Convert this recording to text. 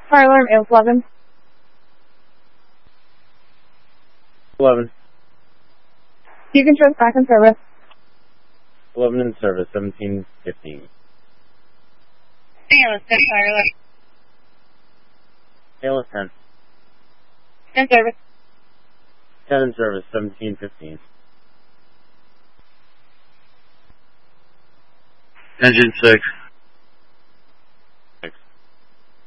Fire alarm is 11. 11. Beacon trust back in service. 11 in service, 1715. ALS 10, fire alarm. ALS 10. 10 service. 10 in service, 1715. Engine 6.